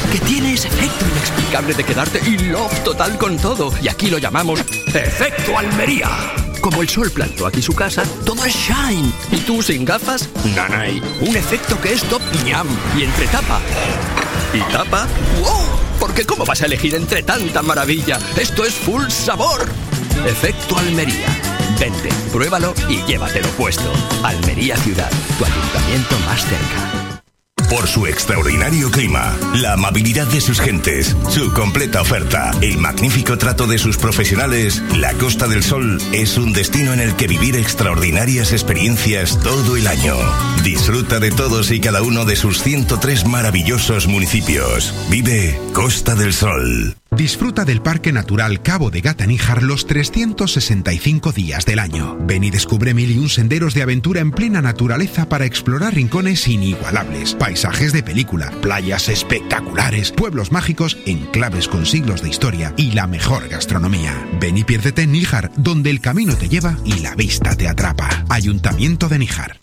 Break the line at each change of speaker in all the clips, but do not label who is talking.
que tiene ese efecto inexplicable de quedarte in love total con todo. Y aquí lo llamamos Efecto Almería. Como el sol plantó aquí su casa, todo es shine. ¿Y tú sin gafas? Nanay. Un efecto que es top ñam. Y entre tapa y tapa, ¡wow! Porque ¿cómo vas a elegir entre tanta maravilla? Esto es full sabor. Efecto Almería. Vente, pruébalo y llévatelo puesto. Almería Ciudad, tu ayuntamiento más cerca.
Por su extraordinario clima, la amabilidad de sus gentes, su completa oferta, el magnífico trato de sus profesionales, la Costa del Sol es un destino en el que vivir extraordinarias experiencias todo el año. Disfruta de todos y cada uno de sus 103 maravillosos municipios. Vive Costa del Sol.
Disfruta del Parque Natural Cabo de Gata-Níjar los 365 días del año. Ven y descubre 1001 senderos de aventura en plena naturaleza para explorar rincones inigualables, paisajes de película, playas espectaculares, pueblos mágicos, enclaves con siglos de historia y la mejor gastronomía. Ven y piérdete en Níjar, donde el camino te lleva y la vista te atrapa. Ayuntamiento de Níjar.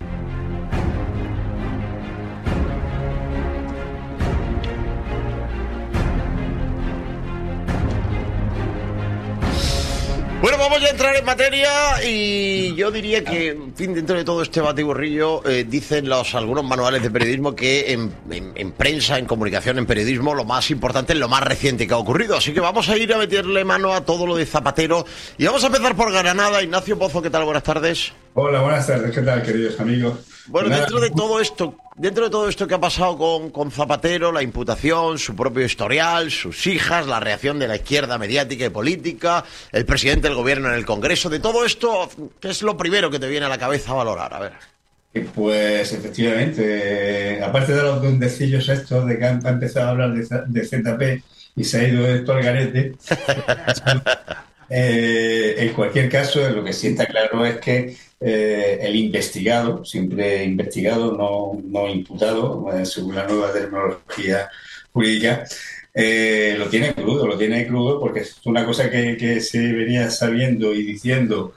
Bueno, vamos a entrar en materia y yo diría que, en fin, dentro de todo este batiburrillo, dicen algunos manuales de periodismo que en prensa, en comunicación, en periodismo, lo más importante es lo más reciente que ha ocurrido. Así que vamos a ir a meterle mano a todo lo de Zapatero y vamos a empezar por Granada. Ignacio Pozo, ¿qué tal? Buenas tardes.
Hola, buenas tardes. ¿Qué tal, queridos amigos?
Bueno, dentro de todo esto que ha pasado con Zapatero, la imputación, su propio historial, sus hijas, la reacción de la izquierda mediática y política, el presidente del gobierno en el Congreso, de todo esto, ¿qué es lo primero que te viene a la cabeza a valorar? A ver.
Pues efectivamente, aparte de los dundecillos estos de que han empezado a hablar de ZP y se ha ido esto al garete, en cualquier caso, lo que sí está claro es que el investigado, siempre investigado, no imputado, según la nueva terminología jurídica, lo tiene crudo porque es una cosa que se venía sabiendo y diciendo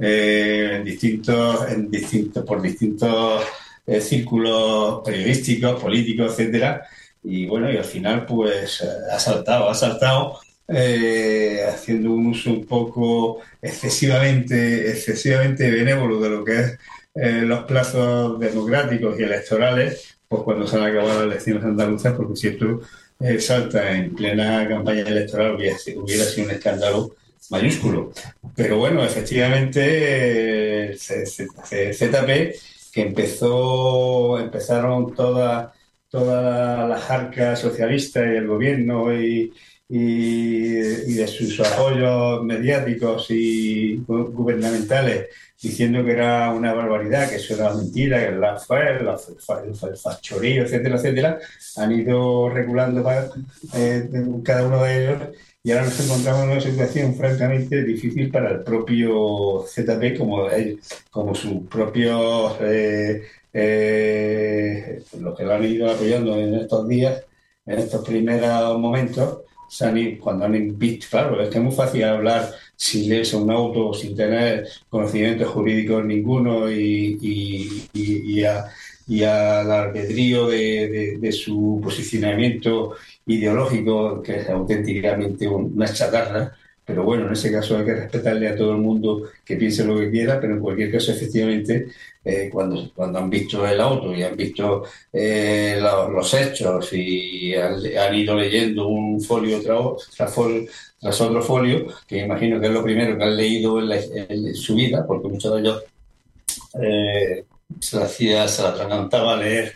por distintos círculos periodísticos, políticos, etcétera, y bueno, y al final pues ha saltado haciendo un uso un poco excesivamente benévolo de lo que es los plazos democráticos y electorales, pues cuando se han acabado las elecciones andaluzas, porque si esto salta en plena campaña electoral hubiera sido un escándalo mayúsculo. Pero bueno, efectivamente ZP, que empezaron toda la jarca socialista y el gobierno y de sus apoyos mediáticos y gubernamentales diciendo que era una barbaridad, que eso era mentira, que era el fachorío, etcétera, han ido regulando cada uno de ellos y ahora nos encontramos en una situación francamente difícil para el propio ZP como sus propios los que lo han ido apoyando en estos días, en estos primeros momentos. Cuando han visto, claro, es que es muy fácil hablar sin leerse un auto, sin tener conocimientos jurídicos ninguno y al albedrío de su posicionamiento ideológico, que es auténticamente una chatarra. Pero bueno, en ese caso hay que respetarle a todo el mundo que piense lo que quiera, pero en cualquier caso, efectivamente, cuando han visto el auto y han visto los hechos y han ido leyendo un folio tras otro folio, que imagino que es lo primero que han leído en su vida, porque muchos de ellos se la atragantaba a leer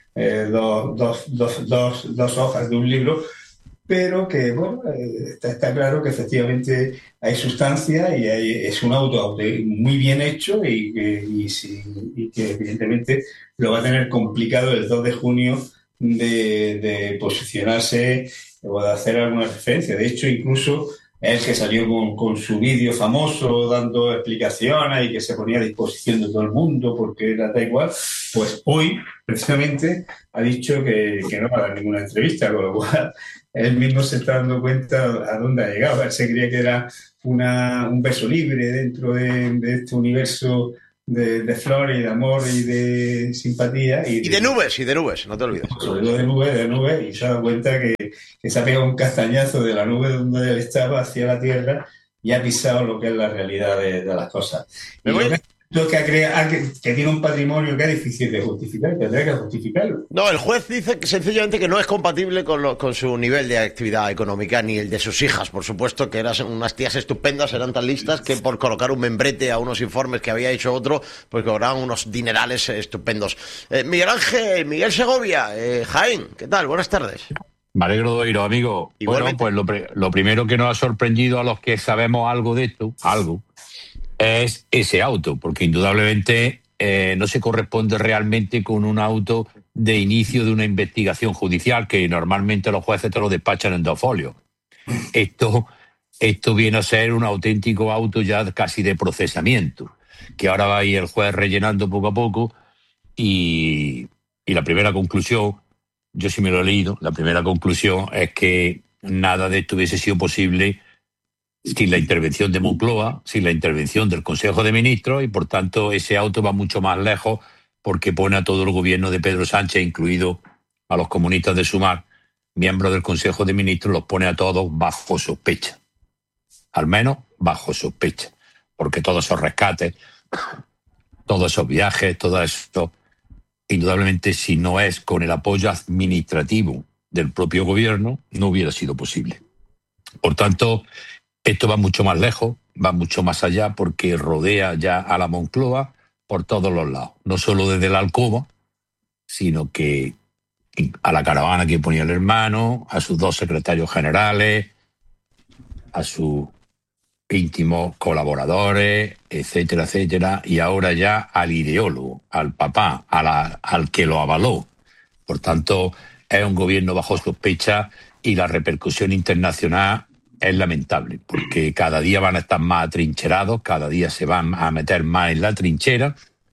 dos hojas de un libro, pero que, bueno, está claro que efectivamente hay sustancia y es un auto muy bien hecho y que evidentemente lo va a tener complicado el 2 de junio de posicionarse o de hacer alguna referencia. De hecho, incluso él, que salió con su vídeo famoso dando explicaciones y que se ponía a disposición de todo el mundo porque era da igual, pues hoy precisamente ha dicho que no va a dar ninguna entrevista, con lo cual él mismo se está dando cuenta a dónde ha llegado. Él se creía que era un verso libre dentro de este universo de flores y de amor y de simpatía.
Y de nubes, no te olvides.
Sobre todo de nubes, y se ha dado cuenta que se ha pegado un castañazo de la nube donde él estaba hacia la tierra y ha pisado lo que es la realidad de las cosas. Que tiene un patrimonio que es difícil de justificar, tendrá que justificarlo.
No, el juez dice que sencillamente que no es compatible con su nivel de actividad económica, ni el de sus hijas, por supuesto, que eran unas tías estupendas, eran tan listas que por colocar un membrete a unos informes que había hecho otro, pues cobraban unos dinerales estupendos. Miguel Segovia, Jaén, ¿qué tal? Buenas tardes.
Me alegro de oíros, amigo.
Igualmente.
Bueno, pues lo primero que nos ha sorprendido a los que sabemos algo de esto, es ese auto, porque indudablemente no se corresponde realmente con un auto de inicio de una investigación judicial, que normalmente los jueces te lo despachan en 2 folios. Esto viene a ser un auténtico auto ya casi de procesamiento, que ahora va a ir el juez rellenando poco a poco, y la primera conclusión, yo sí me lo he leído, la primera conclusión es que nada de esto hubiese sido posible sin la intervención de Moncloa, sin la intervención del Consejo de Ministros, y por tanto ese auto va mucho más lejos porque pone a todo el gobierno de Pedro Sánchez, incluido a los comunistas de Sumar, miembros del Consejo de Ministros, los pone a todos bajo sospecha. Al menos bajo sospecha. Porque todos esos rescates, todos esos viajes, todo eso, indudablemente, si no es con el apoyo administrativo del propio gobierno, no hubiera sido posible. Por tanto, esto va mucho más lejos, va mucho más allá, porque rodea ya a la Moncloa por todos los lados. No solo desde la alcoba, sino que a la caravana que ponía el hermano, a sus 2 secretarios generales, a sus íntimos colaboradores, etcétera, etcétera, y ahora ya al ideólogo, al papá, al que lo avaló. Por tanto, es un gobierno bajo sospecha, y la repercusión internacional es lamentable, porque cada día van a estar más atrincherados, cada día se van a meter más en la trinchera,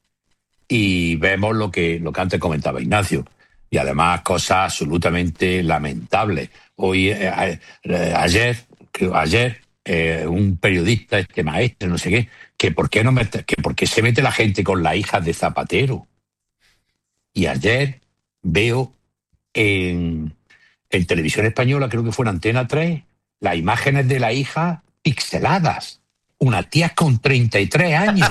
y vemos lo que antes comentaba Ignacio, y además cosas absolutamente lamentables. Ayer, un periodista, maestro, no sé qué, que por qué se mete la gente con las hijas de Zapatero. Y ayer veo en Televisión Española, creo que fue en Antena 3, las imágenes de la hija pixeladas. Una tía con 33 años.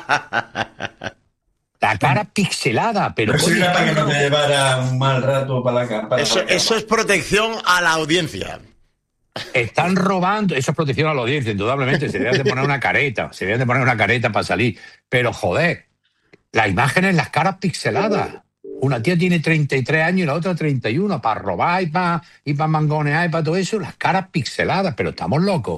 La cara pixelada, pero...
Eso era para que no te llevara un mal rato para la cama.
Eso es protección a la audiencia.
Están robando, eso es protección a la audiencia, indudablemente. Se deben de poner una careta, para salir. Pero, joder, las imágenes, las caras pixeladas. Una tía tiene 33 años y la otra 31, para robar y para mangonear y para todo eso, las caras pixeladas. Pero estamos locos.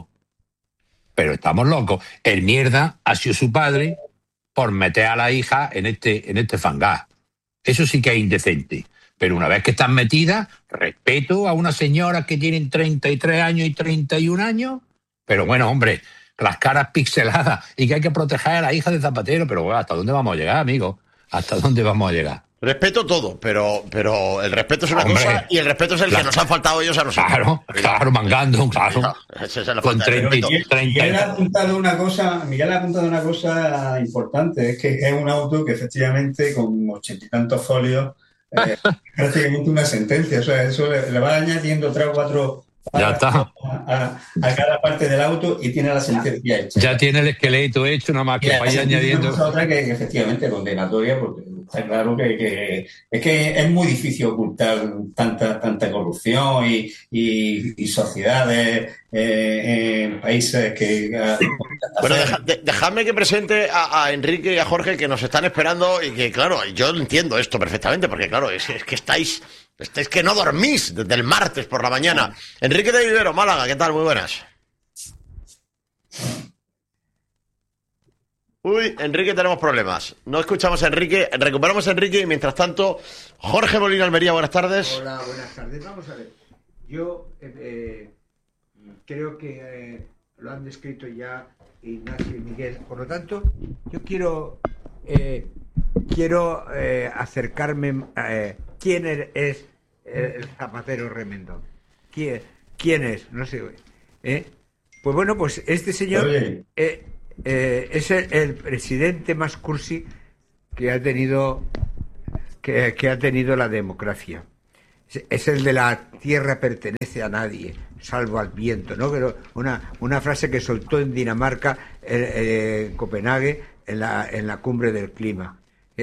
El mierda ha sido su padre por meter a la hija en este fangar. Eso sí que es indecente. Pero una vez que están metidas, respeto a unas señoras que tienen 33 años y 31 años. Pero bueno, hombre, las caras pixeladas, y que hay que proteger a la hija de Zapatero. Pero bueno, ¿hasta dónde vamos a llegar, amigo? ¿Hasta dónde vamos a llegar?
Respeto todo, pero el respeto es una cosa, y el respeto es el que nos han faltado ellos a nosotros.
Claro, mangando, claro.
Esa es la
con
falta de respeto.
Miguel ha apuntado una cosa importante, es que es un auto que efectivamente con 80 y tantos folios prácticamente una sentencia, o sea, eso le va añadiendo 3 o 4
ya está
a cada parte del auto y tiene la sentencia hecha.
Ya tiene el esqueleto hecho, nada más que vaya añadiendo
otra que efectivamente condenatoria, porque está claro que es muy difícil ocultar tanta corrupción y sociedades en países que...
Bueno, dejadme que presente a Enrique y a Jorge, que nos están esperando, y que claro, yo entiendo esto perfectamente, porque claro, es que estáis que no dormís desde el martes por la mañana. Enrique de Vivero, Málaga, ¿qué tal? Muy buenas. Uy, Enrique, tenemos problemas. No escuchamos a Enrique, recuperamos a Enrique, y mientras tanto, Jorge Molina Almería, buenas tardes.
Hola, buenas tardes. Vamos a ver. Yo creo que lo han descrito ya Ignacio y Miguel. Por lo tanto, yo quiero acercarme a quién es el Zapatero Remendón. ¿Quién es? No sé. Pues bueno, pues este señor es el presidente más cursi que ha tenido que ha tenido la democracia. Es el de la tierra pertenece a nadie, salvo al viento, ¿no? Pero una frase que soltó en Dinamarca, en Copenhague, en la cumbre del clima.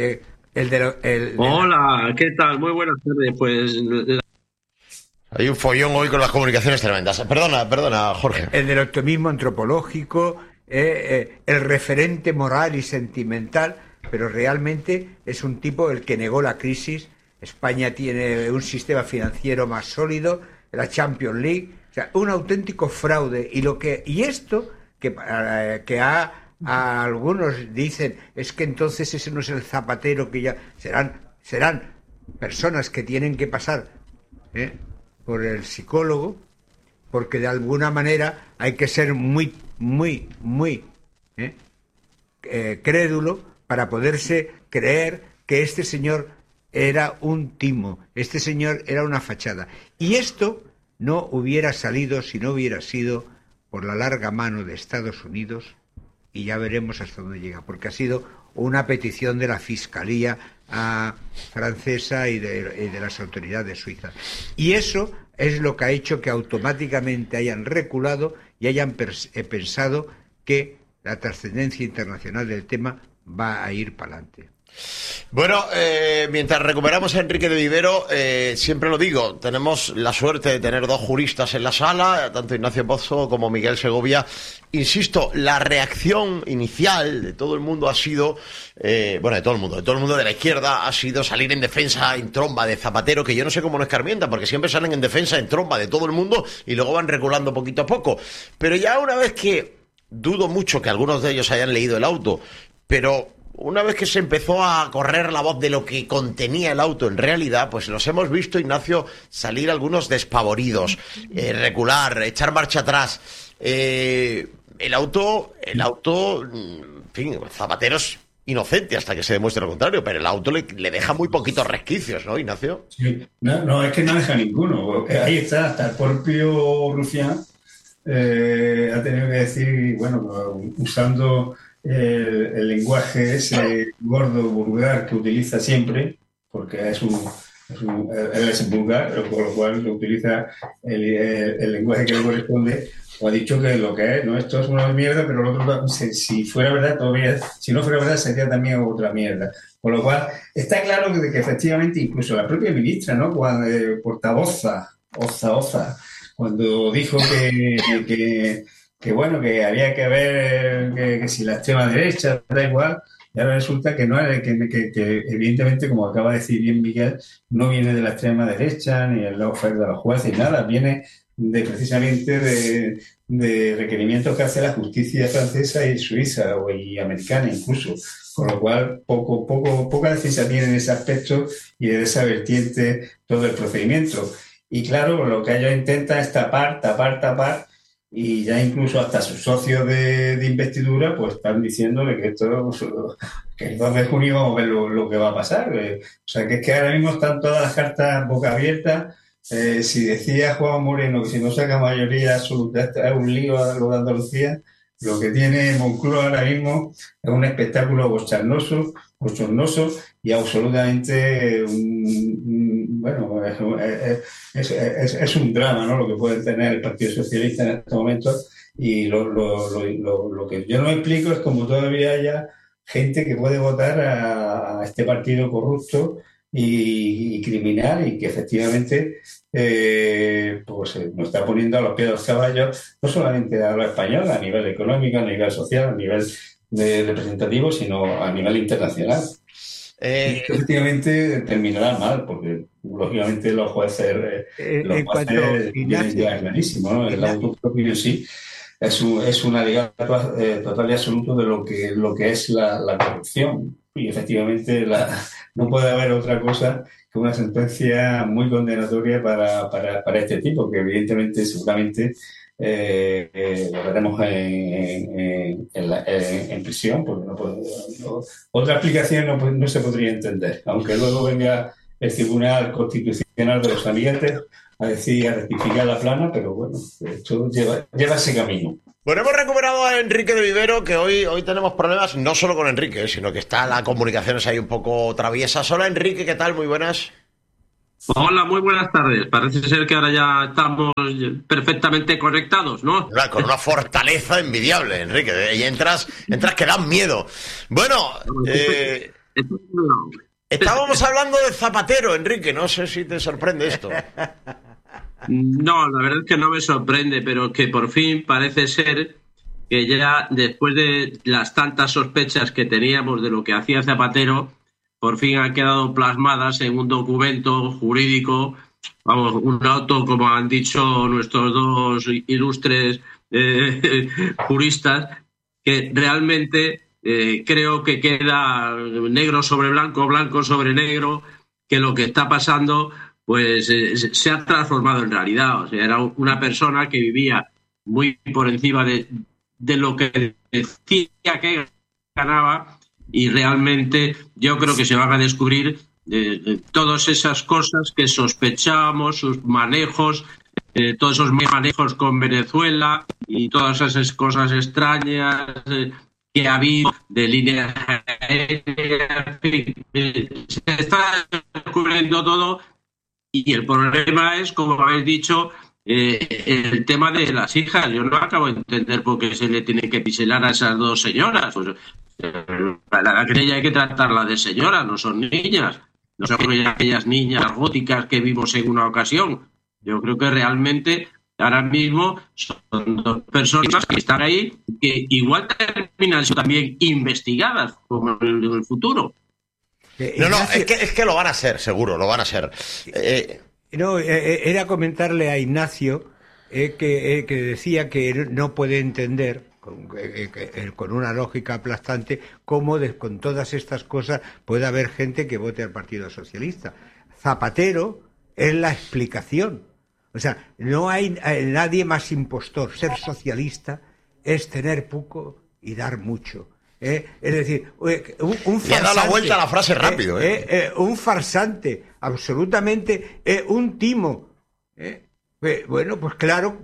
Hola, ¿qué tal? Muy buenas tardes. Pues
hay un follón hoy con las comunicaciones tremendas. Perdona, Jorge.
El del optimismo antropológico, el referente moral y sentimental, pero realmente es un tipo el que negó la crisis. España tiene un sistema financiero más sólido, la Champions League, o sea, un auténtico fraude. Y esto que a algunos dicen es que entonces ese no es el Zapatero, que ya serán personas que tienen que pasar por el psicólogo, porque de alguna manera hay que ser muy crédulo para poderse creer que este señor era un timo, este señor era una fachada. Y esto no hubiera salido si no hubiera sido por la larga mano de Estados Unidos, y ya veremos hasta dónde llega, porque ha sido una petición de la Fiscalía francesa y de las autoridades suizas. Y eso es lo que ha hecho que automáticamente hayan reculado y hayan pensado que la trascendencia internacional del tema va a ir para adelante.
Bueno, mientras recuperamos a Enrique de Vivero, siempre lo digo, tenemos la suerte de tener dos juristas en la sala, tanto Ignacio Pozo como Miguel Segovia. Insisto, la reacción inicial de todo el mundo ha sido, de todo el mundo de la izquierda ha sido salir en defensa en tromba de Zapatero, que yo no sé cómo no escarmienta, porque siempre salen en defensa en tromba de todo el mundo y luego van reculando poquito a poco. Pero ya una vez que, dudo mucho que algunos de ellos hayan leído el auto, pero una vez que se empezó a correr la voz de lo que contenía el auto en realidad, pues los hemos visto, Ignacio, salir algunos despavoridos, recular, echar marcha atrás. El auto, en fin, Zapatero es inocente hasta que se demuestre lo contrario, pero el auto le deja muy poquitos resquicios, ¿no, Ignacio?
Sí. No, es que no deja ninguno. Ahí está, hasta el propio Rufián ha tenido que decir, usando el lenguaje ese gordo, vulgar que utiliza siempre, porque él es vulgar, con lo cual utiliza el lenguaje que le corresponde, o ha dicho que lo que es, no, esto es una mierda, pero lo otro, si fuera verdad, todavía, si no fuera verdad, sería también otra mierda. Con lo cual, está claro que efectivamente, incluso la propia ministra, ¿no? Cuando portavoza, cuando dijo que había que ver que si la extrema derecha, da igual, y ahora resulta que no, que evidentemente, como acaba de decir bien Miguel, no viene de la extrema derecha, ni el lawfare de los jueces, ni nada, viene precisamente de requerimientos que hace la justicia francesa y suiza y americana incluso, con lo cual poca defensa tiene en ese aspecto y de esa vertiente todo el procedimiento. Y claro, lo que ellos intentan es tapar, y ya incluso hasta sus socios de investidura pues están diciéndole que que el 2 de junio vamos a ver lo que va a pasar. O sea, que es que ahora mismo están todas las cartas boca abiertas. Si decía Juan Moreno que si no saca mayoría absoluta es un lío lo de Andalucía, lo que tiene Moncloa ahora mismo es un espectáculo bochornoso y absolutamente es un drama, ¿no? Lo que puede tener el Partido Socialista en estos momentos, y lo que yo no explico es cómo todavía haya gente que puede votar a este partido corrupto y criminal, y que efectivamente nos está poniendo a los pies de los caballos, no solamente a la española, a nivel económico, a nivel social, a nivel representativo, sino a nivel internacional. Y efectivamente terminará mal, porque lógicamente los jueces vienen ya clarísimo, ¿no? El auto propio en sí es un alegato total y absoluto de lo que es la corrupción, y efectivamente no puede haber otra cosa que una sentencia muy condenatoria para este tipo, que evidentemente seguramente lo veremos en prisión, porque otra explicación no se podría entender, aunque luego venga el Tribunal Constitucional de los Amiguetes a rectificar la plana, pero bueno, esto lleva ese camino.
Bueno, hemos recuperado a Enrique de Vivero, que hoy tenemos problemas no solo con Enrique, sino que está la comunicación ahí un poco traviesa. Hola Enrique, ¿qué tal? Muy buenas.
Hola, muy buenas tardes. Parece ser que ahora ya estamos perfectamente conectados, ¿no?
Con una fortaleza envidiable, Enrique. Y entras que dan miedo. Bueno, estábamos hablando de Zapatero, Enrique. No sé si te sorprende esto.
No, la verdad es que no me sorprende, pero que por fin parece ser que ya después de las tantas sospechas que teníamos de lo que hacía Zapatero, por fin han quedado plasmadas en un documento jurídico, vamos, un auto, como han dicho nuestros dos ilustres juristas, que realmente creo que queda negro sobre blanco, blanco sobre negro, que lo que está pasando pues se ha transformado en realidad. O sea, era una persona que vivía muy por encima de lo que decía que ganaba, y realmente yo creo que se van a descubrir todas esas cosas que sospechábamos, sus manejos, todos esos manejos con Venezuela y todas esas cosas extrañas que ha habido de líneas aéreas. Se está descubriendo todo, y el problema es, como habéis dicho, el tema de las hijas. Yo no acabo de entender por qué se le tiene que piselar a esas dos señoras. Pues, para aquella hay que tratarla de señora, no son niñas, no son aquellas niñas góticas que vimos en una ocasión. Yo creo que realmente ahora mismo son dos personas que están ahí, que igual terminan siendo también investigadas como en el futuro.
No, es que lo van a ser, seguro, lo van a ser.
Era comentarle a Ignacio que decía que no puede entender con una lógica aplastante cómo con todas estas cosas puede haber gente que vote al Partido Socialista. Zapatero es la explicación. O sea, no hay nadie más impostor. Ser socialista es tener poco y dar mucho. Es decir, un farsante.
Le ha dado la vuelta a la frase rápido.
Un farsante, absolutamente, un timo. Bueno, pues claro,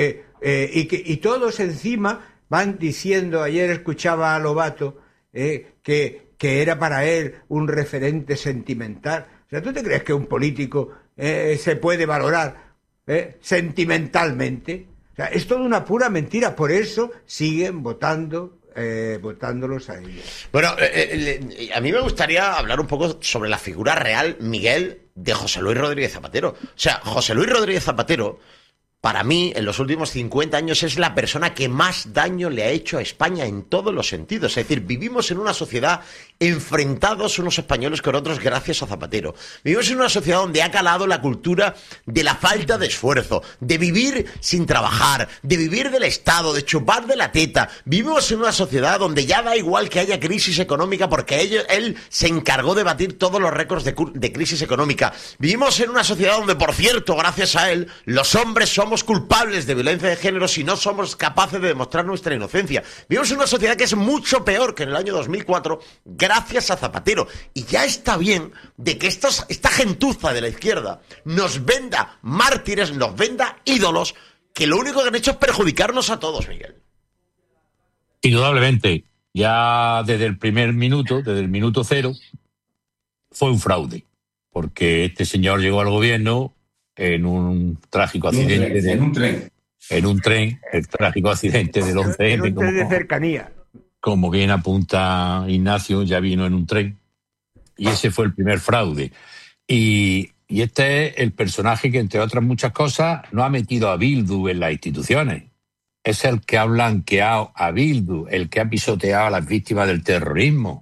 y todos encima van diciendo. Ayer escuchaba a Lobato que era para él un referente sentimental. O sea, ¿tú te crees que un político se puede valorar sentimentalmente? O sea, es toda una pura mentira. Por eso siguen votándolos a ellos.
Bueno, a mí me gustaría hablar un poco sobre la figura real, Miguel, de José Luis Rodríguez Zapatero. O sea, José Luis Rodríguez Zapatero, para mí, en los últimos 50 años, es la persona que más daño le ha hecho a España en todos los sentidos. Es decir, vivimos en una sociedad enfrentados unos españoles con otros gracias a Zapatero. Vivimos en una sociedad donde ha calado la cultura de la falta de esfuerzo, de vivir sin trabajar, de vivir del Estado, de chupar de la teta. Vivimos en una sociedad donde ya da igual que haya crisis económica, porque él se encargó de batir todos los récords de crisis económica. Vivimos en una sociedad donde, por cierto, gracias a él, los hombres somos culpables de violencia de género si no somos capaces de demostrar nuestra inocencia. Vivimos en una sociedad que es mucho peor que en el año 2004 gracias a Zapatero. Y ya está bien de que esta gentuza de la izquierda nos venda mártires, nos venda ídolos, que lo único que han hecho es perjudicarnos a todos, Miguel.
Indudablemente, ya desde el minuto cero, fue un fraude, porque este señor llegó al gobierno en un trágico accidente. En un tren, el trágico accidente del 11M.
En un tren de cercanía.
Como bien apunta Ignacio, ya vino en un tren. Y ese fue el primer fraude. Y este es el personaje que, entre otras muchas cosas, no ha metido a Bildu en las instituciones. Es el que ha blanqueado a Bildu, el que ha pisoteado a las víctimas del terrorismo.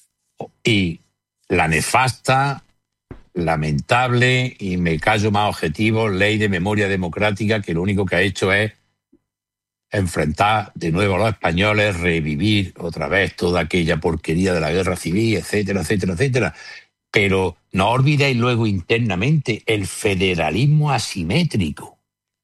Y la nefasta, lamentable, y me callo más objetivo, ley de memoria democrática, que lo único que ha hecho es enfrentar de nuevo a los españoles, revivir otra vez toda aquella porquería de la guerra civil, etcétera, etcétera, etcétera. Pero no olvidéis luego internamente el federalismo asimétrico.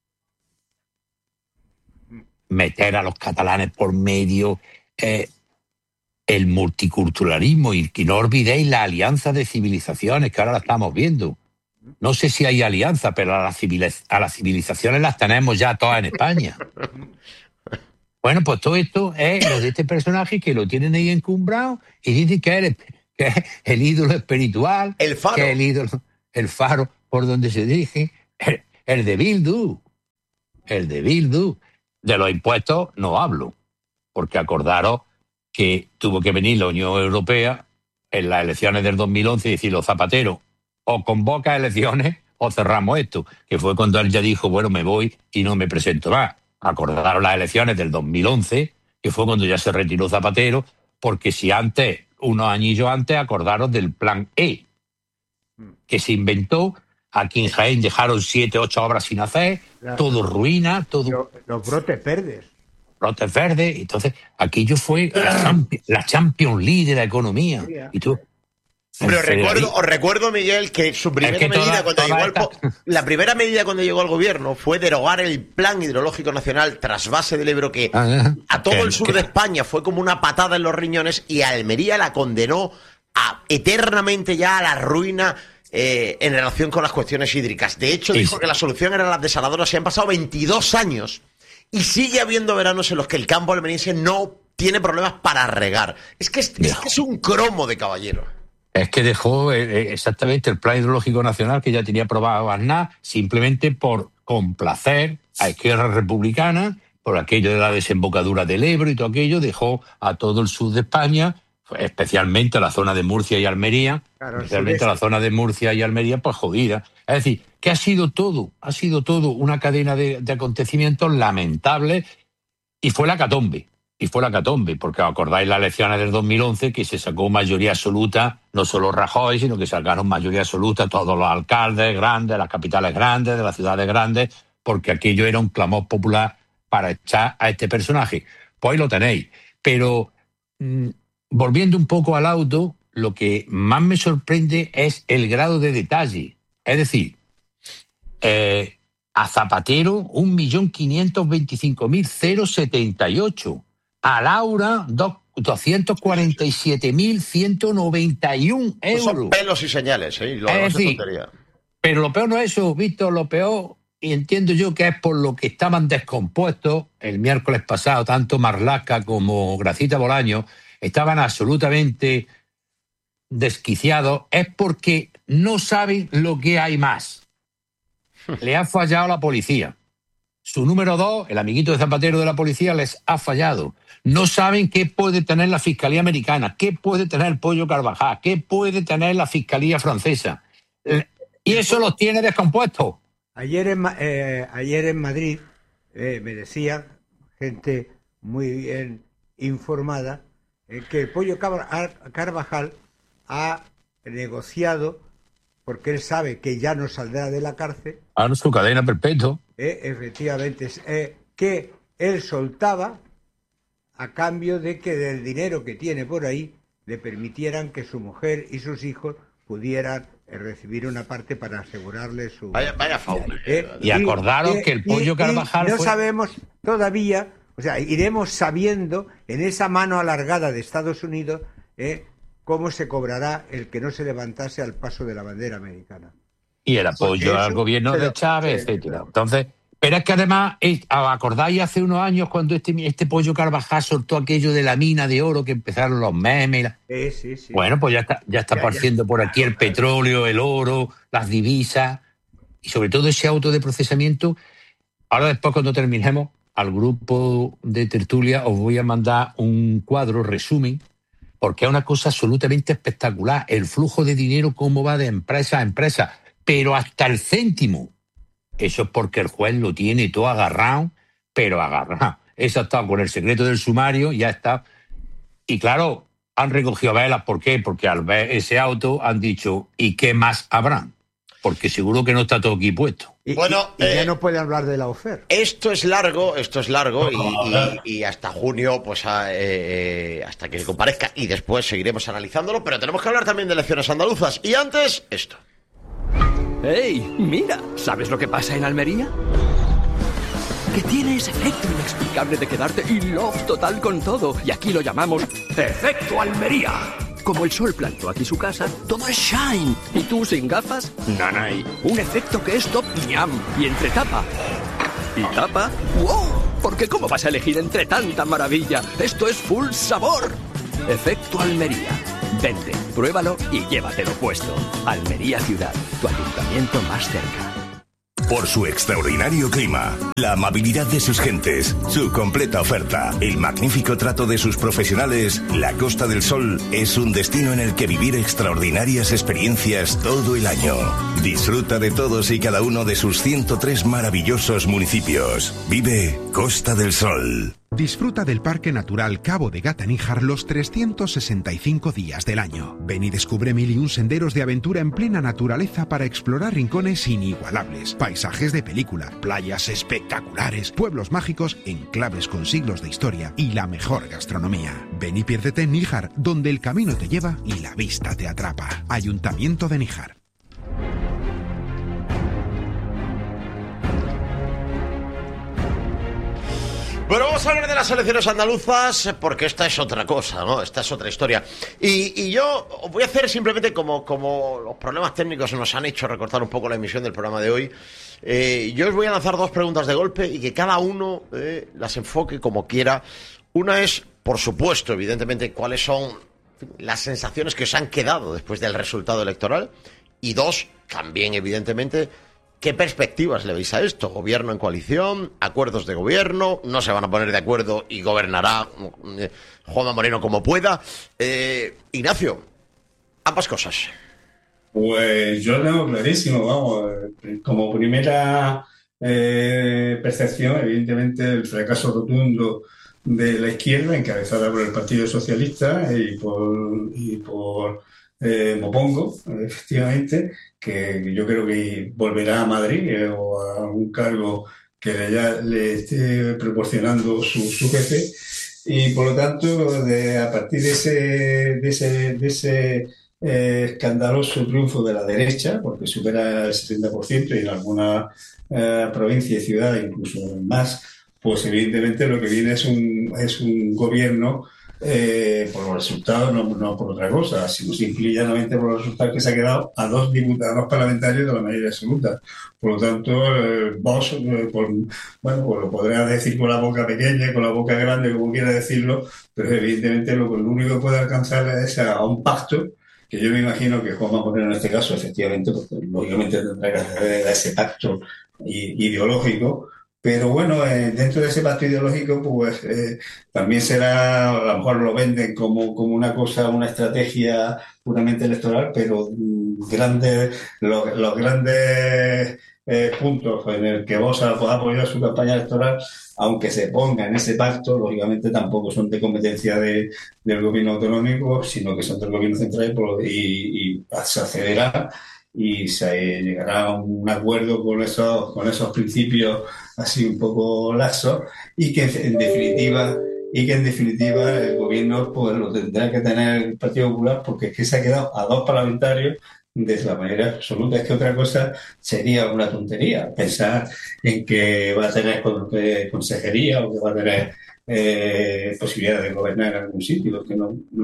Meter a los catalanes por medio, el multiculturalismo, y que no olvidéis la alianza de civilizaciones, que ahora la estamos viendo. No sé si hay alianza, pero a las civilizaciones las tenemos ya todas en España. Bueno, pues todo esto es lo de este personaje que lo tienen ahí encumbrado y dicen que es el ídolo espiritual.
El faro.
Que es el ídolo, el faro por donde se dirige. El de Bildu. El de Bildu. De los impuestos no hablo, porque acordaros que tuvo que venir la Unión Europea en las elecciones del 2011 y decir, los Zapatero, o convoca elecciones o cerramos esto, que fue cuando él ya dijo, bueno, me voy y no me presento más. Acordaron las elecciones del 2011, que fue cuando ya se retiró Zapatero, porque si antes, unos añillos antes, acordaron del plan E, que se inventó. Aquí en Jaén dejaron 7, 8 obras sin hacer, todo ruina, todo...
Los brotes verdes.
Brotes verdes, entonces aquello fue la Champions League de la economía. Y tú...
Pero os recuerdo, Miguel, que su primera medida la primera medida cuando llegó al gobierno fue derogar el Plan Hidrológico Nacional Trasvase del Ebro, que a todo el sur de España fue como una patada en los riñones, y a Almería la condenó eternamente ya a la ruina en relación con las cuestiones hídricas. De hecho, dijo que la solución eran las desaladoras, y han pasado 22 años y sigue habiendo veranos en los que el campo almeriense no tiene problemas para regar. Es que es un cromo de caballero.
Es que dejó exactamente el Plan Hidrológico Nacional que ya tenía aprobado Aznar, simplemente por complacer a Izquierda Republicana, por aquello de la desembocadura del Ebro y todo aquello, dejó a todo el sur de España, especialmente a la zona de Murcia y Almería, pues jodida. Es decir, que ha sido todo una cadena de acontecimientos lamentables, y fue la hecatombe. Porque acordáis las elecciones del 2011, que se sacó mayoría absoluta, no solo Rajoy, sino que sacaron mayoría absoluta todos los alcaldes grandes, las capitales grandes, de las ciudades grandes, porque aquello era un clamor popular para echar a este personaje. Pues ahí lo tenéis. Pero volviendo un poco al auto, lo que más me sorprende es el grado de detalle. Es decir, a Zapatero 1.525.078. A Laura 247.191 euros.
Son pelos y señales, ¿eh?
Es decir, pero lo peor no es eso, Víctor, lo peor, y entiendo yo que es por lo que estaban descompuestos el miércoles pasado, tanto Marlaska como Gracita Bolaño, estaban absolutamente desquiciados, es porque no saben lo que hay más. Le ha fallado la policía. Su número 2, el amiguito de Zapatero de la policía, les ha fallado. No saben qué puede tener la Fiscalía Americana, qué puede tener el Pollo Carvajal, qué puede tener la Fiscalía Francesa. Y eso los tiene descompuestos.
Ayer en Madrid me decía gente muy bien informada que el Pollo Carvajal ha negociado, porque él sabe que ya no saldrá de la cárcel.
Ahora su cadena perpetua.
Efectivamente, que él soltaba a cambio de que del dinero que tiene por ahí le permitieran que su mujer y sus hijos pudieran recibir una parte para asegurarle su...
Vaya fauna.
Y acordaros que el Pollo Carvajal
no sabemos todavía, o sea, iremos sabiendo en esa mano alargada de Estados Unidos cómo se cobrará el que no se levantase al paso de la bandera americana.
Y el apoyo al gobierno de Chávez, etcétera. Entonces, pero es que además, ¿acordáis hace unos años cuando este Pollo Carvajal soltó aquello de la mina de oro, que empezaron los memes?
Sí.
Bueno, pues ya está apareciendo por aquí el petróleo, el oro, las divisas, y sobre todo ese auto de procesamiento. Ahora después, cuando terminemos, al grupo de tertulia os voy a mandar un cuadro resumen, porque es una cosa absolutamente espectacular. El flujo de dinero, cómo va de empresa a empresa, pero hasta el céntimo. Eso es porque el juez lo tiene todo agarrado, pero agarrado. Eso ha estado con el secreto del sumario, ya está. Y claro, han recogido velas. ¿Por qué? Porque al ver ese auto han dicho, ¿y qué más habrán? Porque seguro que no está todo aquí puesto.
Y ya no puede hablar de la oferta.
Esto es largo y hasta junio, pues hasta que comparezca, y después seguiremos analizándolo, pero tenemos que hablar también de elecciones andaluzas. Y antes, esto.
¡Ey! Mira, ¿sabes lo que pasa en Almería? Que tiene ese efecto inexplicable de quedarte in love total con todo. Y aquí lo llamamos Efecto Almería. Como el sol plantó aquí su casa, todo es shine. ¿Y tú sin gafas? Nanay. Un efecto que es top ñam. Y entre tapa y tapa, ¡wow! Porque ¿cómo vas a elegir entre tanta maravilla? Esto es full sabor. Efecto Almería. Vente, pruébalo y llévatelo puesto. Almería Ciudad, tu ayuntamiento más cerca.
Por su extraordinario clima, la amabilidad de sus gentes, su completa oferta, el magnífico trato de sus profesionales, la Costa del Sol es un destino en el que vivir extraordinarias experiencias todo el año. Disfruta de todos y cada uno de sus 103 maravillosos municipios. Vive Costa del Sol.
Disfruta del Parque Natural Cabo de Gata-Níjar los 365 días del año. Ven y descubre 1001 senderos de aventura en plena naturaleza para explorar rincones inigualables, paisajes de película, playas espectaculares, pueblos mágicos, enclaves con siglos de historia y la mejor gastronomía. Ven y piérdete en Níjar, donde el camino te lleva y la vista te atrapa. Ayuntamiento de Níjar.
Bueno, vamos a hablar de las elecciones andaluzas porque esta es otra cosa, ¿no? Esta es otra historia. Y yo voy a hacer simplemente como los problemas técnicos nos han hecho recortar un poco la emisión del programa de hoy. Yo os voy a lanzar 2 preguntas de golpe y que cada uno las enfoque como quiera. Una es, por supuesto, evidentemente, cuáles son las sensaciones que os han quedado después del resultado electoral. Y 2, también, evidentemente, ¿qué perspectivas le veis a esto? ¿Gobierno en coalición? ¿Acuerdos de gobierno? ¿No se van a poner de acuerdo y gobernará Juanma Moreno como pueda? Ignacio, ambas cosas.
Pues yo lo tengo clarísimo, vamos. Como primera percepción, evidentemente, el fracaso rotundo de la izquierda, encabezada por el Partido Socialista y por Mopongo, efectivamente, que yo creo que volverá a Madrid o a un cargo que le esté proporcionando su jefe, y por lo tanto a partir de ese escandaloso triunfo de la derecha, porque supera el 70% y en algunas provincias y ciudades incluso más, pues evidentemente lo que viene es un gobierno por los resultados, no por otra cosa, sino simple y llanamente por los resultados que se ha quedado a 2 diputados parlamentarios de la mayoría absoluta. Por lo tanto, Vox, pues lo podrás decir con la boca pequeña, con la boca grande, como quiera decirlo, pero evidentemente lo único que puede alcanzar es a un pacto, que yo me imagino que Juanma Moreno en este caso, efectivamente, porque lógicamente tendrá que acceder a ese pacto ideológico. Pero bueno, dentro de ese pacto ideológico, pues también será, a lo mejor lo venden como una cosa, una estrategia puramente electoral, pero los grandes puntos en el que Vox ha apoyado su campaña electoral, aunque se ponga en ese pacto, lógicamente tampoco son de competencia del gobierno autonómico, sino que son del gobierno central y se accederá y se llegará a un acuerdo con esos principios así un poco laxos, y que en definitiva el gobierno pues lo tendrá que tener el Partido Popular, porque es que se ha quedado a 2 parlamentarios de la mayoría absoluta. Es que otra cosa sería una tontería pensar en que va a tener consejería o que va a tener posibilidad de gobernar en algún sitio, que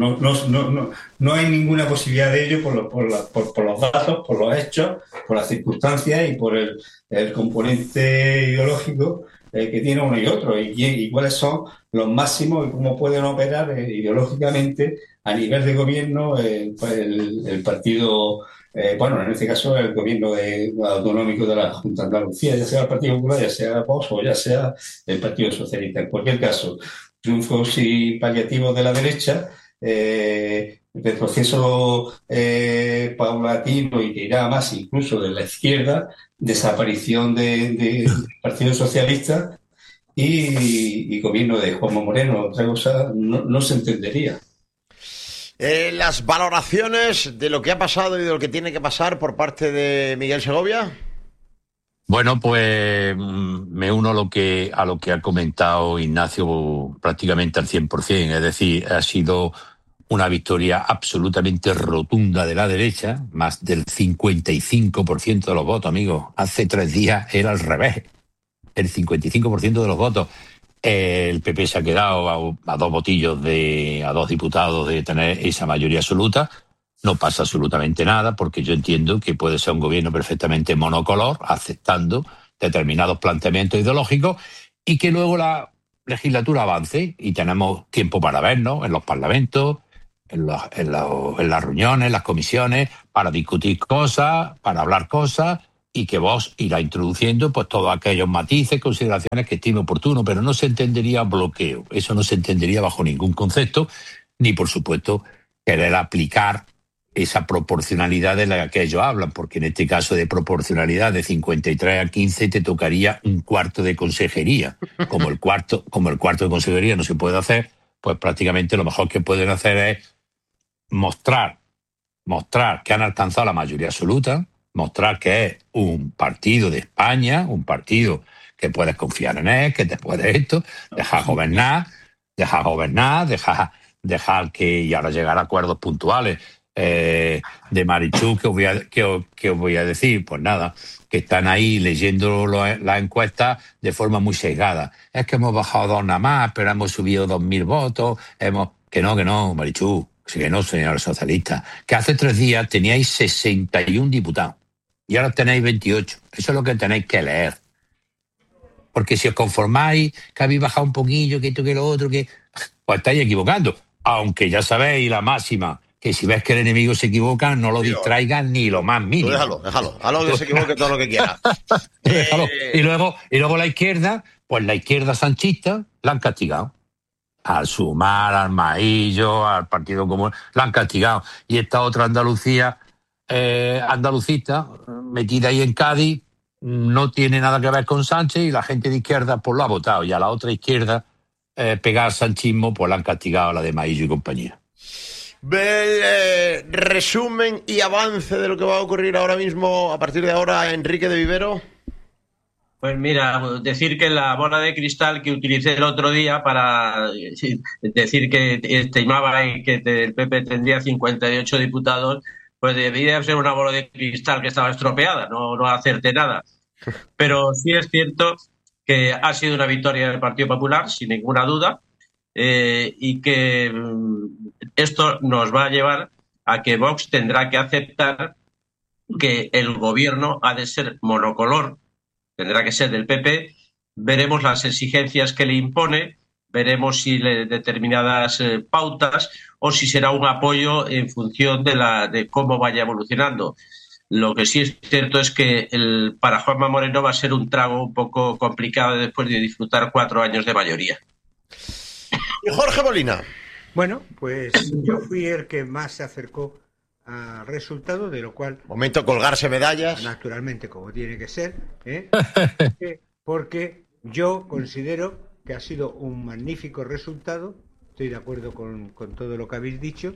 no hay ninguna posibilidad de ello por los datos, por los hechos, por las circunstancias y por el componente ideológico que tiene uno y otro, y cuáles son los máximos y cómo pueden operar ideológicamente a nivel de gobierno el partido, en este caso el gobierno autonómico de la Junta de Andalucía, ya sea el Partido Popular, ya sea Vox o ya sea el Partido Socialista. En cualquier caso, triunfos y paliativos de la derecha, el proceso paulatino y que irá más incluso de la izquierda, desaparición del Partido Socialista y gobierno de Juanma Moreno. Otra cosa no se entendería.
Las valoraciones de lo que ha pasado y de lo que tiene que pasar por parte de Miguel Segovia.
Bueno, pues me uno a lo que ha comentado Ignacio prácticamente al 100%. Es decir, ha sido una victoria absolutamente rotunda de la derecha, más del 55% de los votos, amigos. Hace 3 días era al revés, el 55% de los votos. El PP se ha quedado a 2 votillos a 2 diputados de tener esa mayoría absoluta. No pasa absolutamente nada, porque yo entiendo que puede ser un gobierno perfectamente monocolor, aceptando determinados planteamientos ideológicos, y que luego la legislatura avance y tenemos tiempo para vernos en los parlamentos, en las reuniones, en las comisiones, para discutir cosas, para hablar cosas, y que vos irá introduciendo pues todos aquellos matices, consideraciones que estime oportuno, pero no se entendería bloqueo. Eso no se entendería bajo ningún concepto, ni por supuesto querer aplicar esa proporcionalidad de la que ellos hablan, porque en este caso de proporcionalidad de 53 a 15 te tocaría un cuarto de consejería. Como el cuarto de consejería no se puede hacer, pues prácticamente lo mejor que pueden hacer es mostrar que han alcanzado la mayoría absoluta, mostrar que es un partido de España, un partido que puedes confiar en él, que te puede esto, dejar gobernar, dejar que, y ahora llegar a acuerdos puntuales. De Marichú, que os voy a decir, pues nada, que están ahí leyendo las encuestas de forma muy sesgada. Es que hemos bajado 2 nada más, pero hemos subido 2.000 votos, que no, Marichú, que no, señores socialistas, que hace 3 días teníais 61 diputados y ahora tenéis 28. Eso es lo que tenéis que leer. Porque si os conformáis que habéis bajado un poquillo, que esto, que lo otro, pues estáis equivocando. Aunque ya sabéis la máxima, que si ves que el enemigo se equivoca, no lo distraigas ni lo más mínimo.
Déjalo, que se equivoque todo lo que quiera.
Y luego la izquierda, pues la izquierda sanchista la han castigado. Al Sumar, al Maillo, al Partido Común, la han castigado. Y esta otra Andalucía, andalucista, metida ahí en Cádiz, no tiene nada que ver con Sánchez y la gente de izquierda pues lo ha votado. Y a la otra izquierda, pegada al sanchismo, pues la han castigado, la de Maillo y compañía.
Resumen y avance de lo que va a ocurrir ahora mismo, a partir de ahora, Enrique de Vivero.
Pues mira, decir que la bola de cristal que utilicé el otro día para decir que estimaba que el PP tendría 58 diputados, pues debía ser una bola de cristal que estaba estropeada, no acerté nada. Pero sí es cierto que ha sido una victoria del Partido Popular, sin ninguna duda, y que esto nos va a llevar a que Vox tendrá que aceptar que el gobierno ha de ser monocolor, tendrá que ser del PP. Veremos las exigencias que le impone, veremos si determinadas pautas o si será un apoyo en función de cómo vaya evolucionando. Lo que sí es cierto es que para Juanma Moreno va a ser un trago un poco complicado después de disfrutar 4 años de mayoría.
Y Jorge Molina.
Bueno, pues yo fui el que más se acercó al resultado, de lo cual...
Momento colgarse medallas.
Naturalmente, como tiene que ser, porque yo considero que ha sido un magnífico resultado. Estoy de acuerdo con todo lo que habéis dicho,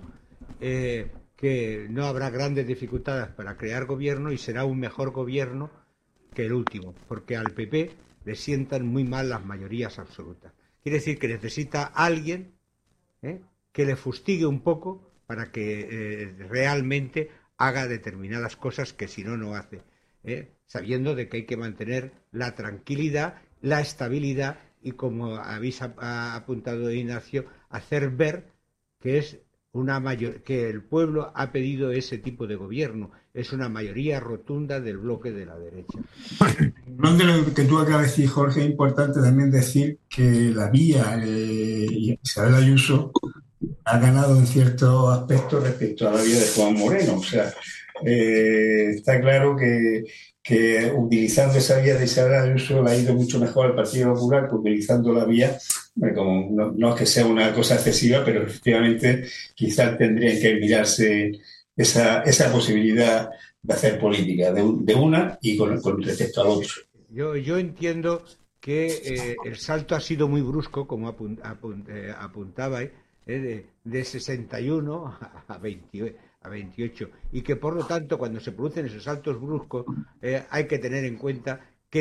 que no habrá grandes dificultades para crear gobierno y será un mejor gobierno que el último, porque al PP le sientan muy mal las mayorías absolutas. Quiere decir que necesita alguien que le fustigue un poco para que realmente haga determinadas cosas que si no, no hace, sabiendo de que hay que mantener la tranquilidad, la estabilidad y, como habéis apuntado, Ignacio, hacer ver que es que el pueblo ha pedido ese tipo de gobierno. Es una mayoría rotunda del bloque de la derecha.
No de lo que tú acabas de decir, Jorge, es importante también decir que la vía Isabel Ayuso ha ganado en ciertos aspectos respecto a la vía de Juan Moreno. O sea, está claro que utilizando esa vía de Isabel Ayuso le ha ido mucho mejor al Partido Popular que utilizando la vía, como no es que sea una cosa excesiva, pero efectivamente quizás tendrían que mirarse esa posibilidad de hacer política de una y con respecto al otro.
Yo entiendo que el salto ha sido muy brusco, como apuntabais, de 61 a 28, y que por lo tanto cuando se producen esos saltos bruscos hay que tener en cuenta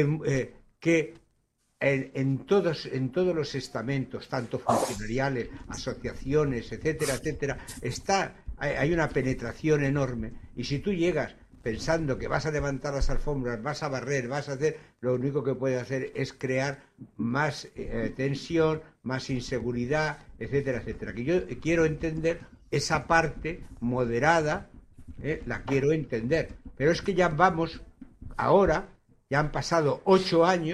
que en todos los estamentos, tanto funcionariales, asociaciones, etcétera, hay una penetración enorme, y si tú llegas pensando que vas a levantar las alfombras, vas a barrer, vas a hacer, lo único que puedes hacer es crear más tensión, más inseguridad, etcétera. Que yo quiero entender esa parte moderada, la quiero entender, pero es que ya han pasado 8 años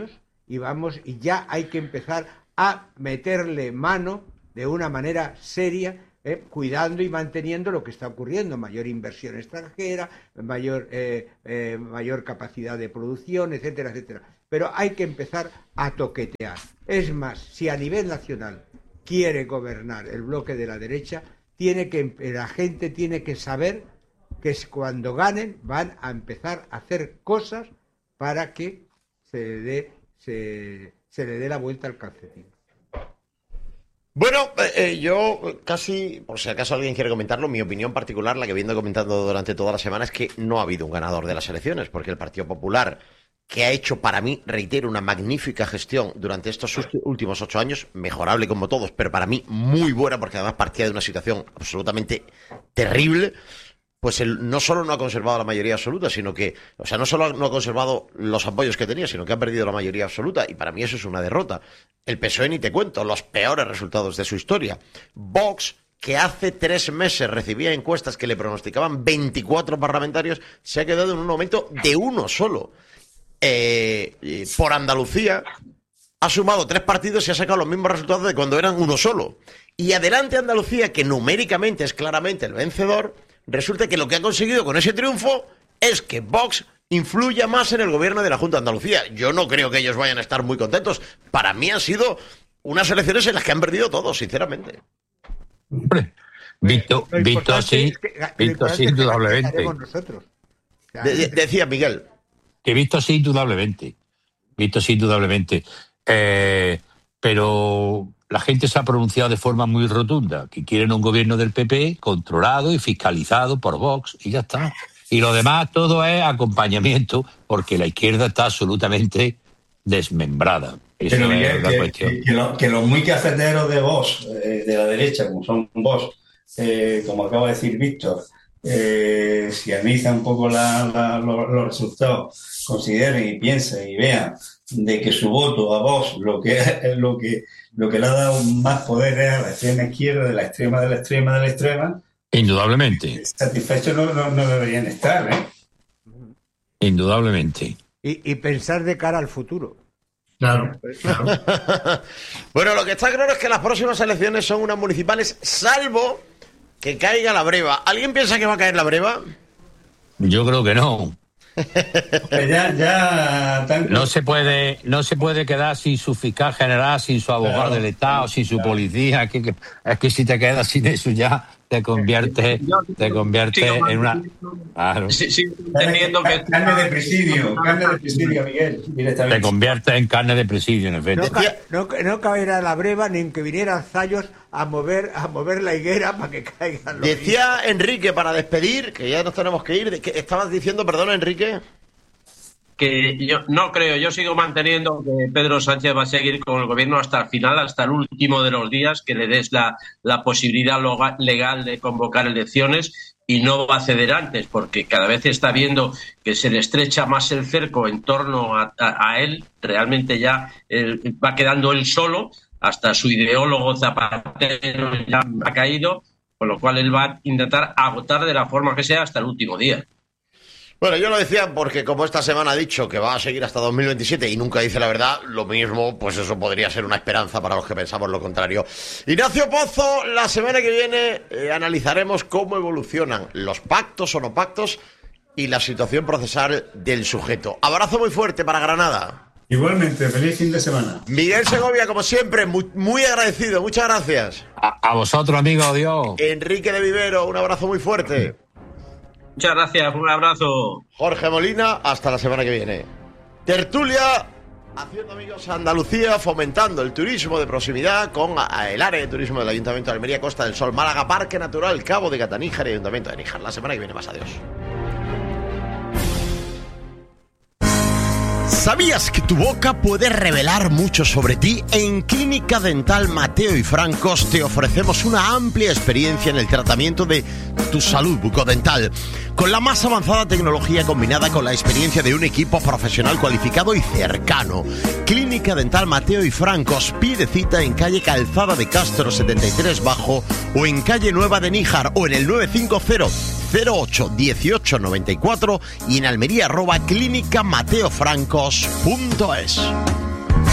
y ya hay que empezar a meterle mano de una manera seria, cuidando y manteniendo lo que está ocurriendo, mayor inversión extranjera, mayor capacidad de producción, etcétera, etcétera. Pero hay que empezar a toquetear. Es más, si a nivel nacional quiere gobernar el bloque de la derecha, la gente tiene que saber que cuando ganen van a empezar a hacer cosas para que se le dé la vuelta al calcetín.
Bueno, yo casi, por si acaso alguien quiere comentarlo, mi opinión particular, la que viendo comentando durante toda la semana, es que no ha habido un ganador de las elecciones, porque el Partido Popular, que ha hecho para mí, reitero, una magnífica gestión durante estos últimos 8 años, mejorable como todos, pero para mí muy buena, porque además partía de una situación absolutamente terrible, pues él no solo no ha conservado la mayoría absoluta, sino que, o sea, no solo no ha conservado los apoyos que tenía, sino que ha perdido la mayoría absoluta, y para mí eso es una derrota. El PSOE ni te cuento, los peores resultados de su historia. Vox, que hace 3 meses recibía encuestas que le pronosticaban 24 parlamentarios, se ha quedado en un aumento de uno solo. Por Andalucía ha sumado 3 partidos y ha sacado los mismos resultados de cuando eran uno solo. Y adelante Andalucía, que numéricamente es claramente el vencedor, resulta que lo que ha conseguido con ese triunfo es que Vox influya más en el gobierno de la Junta de Andalucía. Yo no creo que ellos vayan a estar muy contentos. Para mí han sido unas elecciones en las que han perdido todos, sinceramente.
Hombre, visto así, indudablemente.
Decía Miguel.
Que visto así, indudablemente. Pero la gente se ha pronunciado de forma muy rotunda, que quieren un gobierno del PP controlado y fiscalizado por Vox, y ya está. Y lo demás todo es acompañamiento, porque la izquierda está absolutamente desmembrada. Eso
pero
es
Miguel,
la cuestión.
Que los muy cafeteros de Vox, de la derecha, como son Vox, como acaba de decir Víctor, si analizan un poco los resultados, consideren y piensen y vean de que su voto a Vox lo que le ha dado más poder es a la extrema izquierda, de la extrema.
Indudablemente.
Satisfechos no deberían estar,
Indudablemente.
Y pensar de cara al futuro.
Claro.
Bueno, lo que está claro es que las próximas elecciones son unas municipales, salvo que caiga la breva. ¿Alguien piensa que va a caer la breva?
Yo creo que no.
Tanto...
No se puede quedar sin su fiscal general, sin su abogado del Estado, sin su policía. Es que si te quedas sin eso ya te conviertes en una... Claro.
Sí, teniendo que...
Carne de presidio, Miguel.
Te conviertes en carne de presidio, en efecto.
No caerá la breva ni en que vinieran Zayos a mover la higuera para que caigan los...
Decía Enrique, para despedir, que ya nos tenemos que ir, ¿qué estabas diciendo, perdón, Enrique?
Que yo no creo, yo sigo manteniendo que Pedro Sánchez va a seguir con el gobierno hasta el final, hasta el último de los días, que le des la posibilidad legal de convocar elecciones, y no va a ceder antes, porque cada vez está viendo que se le estrecha más el cerco en torno a él. Realmente ya va quedando él solo, hasta su ideólogo Zapatero ya ha caído, con lo cual él va a intentar agotar de la forma que sea hasta el último día.
Bueno, yo lo decía porque como esta semana ha dicho que va a seguir hasta 2027 y nunca dice la verdad, lo mismo, pues eso podría ser una esperanza para los que pensamos lo contrario. Ignacio Pozo, la semana que viene analizaremos cómo evolucionan los pactos o no pactos y la situación procesal del sujeto. Abrazo muy fuerte para Granada.
Igualmente, feliz fin de semana.
Miguel Segovia, como siempre, muy agradecido, muchas gracias.
A vosotros, amigos, adiós.
Enrique de Vivero, un abrazo muy fuerte.
Muchas gracias, un abrazo.
Jorge Molina, hasta la semana que viene. Tertulia, haciendo amigos a Andalucía, fomentando el turismo de proximidad con el área de turismo del Ayuntamiento de Almería, Costa del Sol, Málaga, Parque Natural, Cabo de Gata Níjar y Ayuntamiento de Níjar. La semana que viene más, adiós. ¿Sabías que tu boca puede revelar mucho sobre ti? En Clínica Dental Mateo y Francos te ofrecemos una amplia experiencia en el tratamiento de tu salud bucodental, con la más avanzada tecnología combinada con la experiencia de un equipo profesional cualificado y cercano. Clínica Dental Mateo y Francos, pide cita en calle Calzada de Castro 73 Bajo o en calle Nueva de Níjar o en el 950 08 18 94 y en Almería @clínicamateofrancos.es.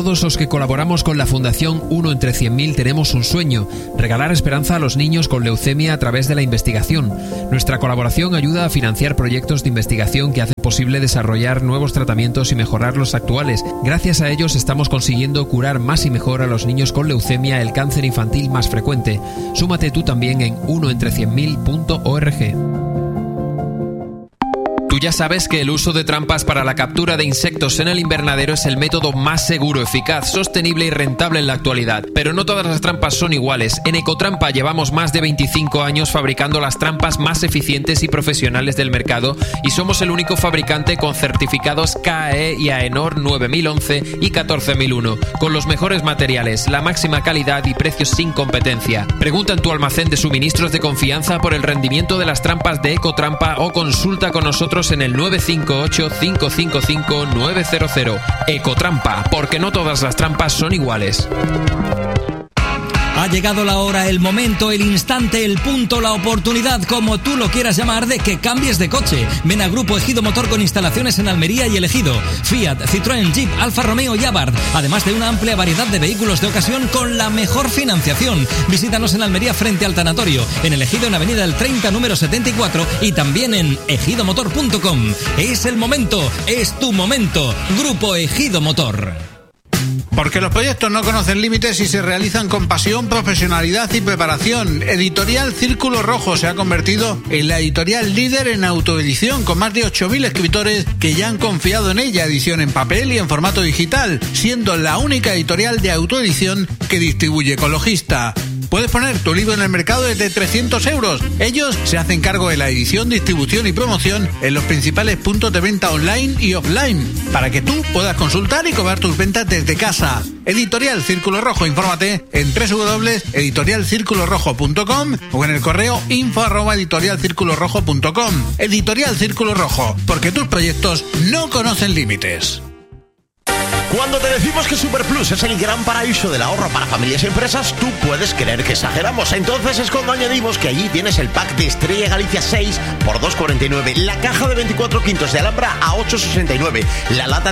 Todos los que colaboramos con la Fundación 1 entre 100.000 tenemos un sueño: regalar esperanza a los niños con leucemia a través de la investigación. Nuestra colaboración ayuda a financiar proyectos de investigación que hacen posible desarrollar nuevos tratamientos y mejorar los actuales. Gracias a ellos estamos consiguiendo curar más y mejor a los niños con leucemia, el cáncer infantil más frecuente. Súmate tú también en 1entre100.000.org. Tú ya sabes que el uso de trampas para la captura de insectos en el invernadero es el método más seguro, eficaz, sostenible y rentable en la actualidad. Pero no todas las trampas son iguales. En Ecotrampa llevamos más de 25 años fabricando las trampas más eficientes y profesionales del mercado y somos el único fabricante con certificados KAE y AENOR 9011 y 14001, con los mejores materiales, la máxima calidad y precios sin competencia. Pregunta en tu almacén de suministros de confianza por el rendimiento de las trampas de Ecotrampa o consulta con nosotros en el 958-555-900. Ecotrampa, porque no todas las trampas son iguales.
Ha llegado la hora, el momento, el instante, el punto, la oportunidad, como tú lo quieras llamar, de que cambies de coche. Ven a Grupo Ejido Motor con instalaciones en Almería y El Ejido. Fiat, Citroën, Jeep, Alfa Romeo y Abarth. Además de una amplia variedad de vehículos de ocasión con la mejor financiación. Visítanos en Almería frente al tanatorio, en El Ejido en Avenida del 30 número 74 y también en ejidomotor.com. Es el momento, es tu momento. Grupo Ejido Motor.
Porque los proyectos no conocen límites y se realizan con pasión, profesionalidad y preparación. Editorial Círculo Rojo se ha convertido en la editorial líder en autoedición, con más de 8.000 escritores que ya han confiado en ella, edición en papel y en formato digital, siendo la única editorial de autoedición que distribuye Ecologista. Puedes poner tu libro en el mercado desde 300 euros. Ellos se hacen cargo de la edición, distribución y promoción en los principales puntos de venta online y offline, para que tú puedas consultar y cobrar tus ventas desde casa. Editorial Círculo Rojo, infórmate en www.editorialcirculorrojo.com o en el correo info@editorialcirculorrojo.com. Editorial Círculo Rojo, porque tus proyectos no conocen límites.
Cuando te decimos que Superplus es el gran paraíso del ahorro para familias y empresas, tú puedes creer que exageramos. Entonces es cuando añadimos que allí tienes el pack de Estrella Galicia 6 por 2,49, la caja de 24 quintos de Alhambra a 8,69, la lata